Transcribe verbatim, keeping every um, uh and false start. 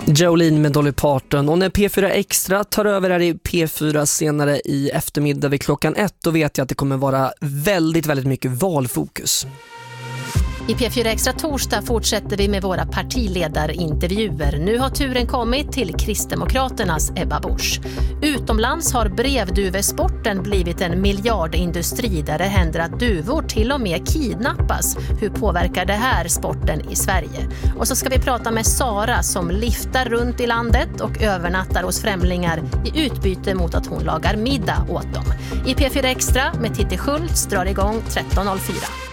Jolene med Dolly Parton. Och när P fyra Extra tar över här i P fyra senare i eftermiddag vid klockan ett, då vet jag att det kommer vara väldigt, väldigt mycket valfokus. I P fyra Extra torsdag fortsätter vi med våra partiledarintervjuer. Nu har turen kommit till Kristdemokraternas Ebba Busch. Utomlands har brevduvesporten blivit en miljardindustri där det händer att duvor till och med kidnappas. Hur påverkar det här sporten i Sverige? Och så ska vi prata med Sara som liftar runt i landet och övernattar hos främlingar i utbyte mot att hon lagar middag åt dem. I P fyra Extra med Titti Schultz drar igång tretton noll fyra.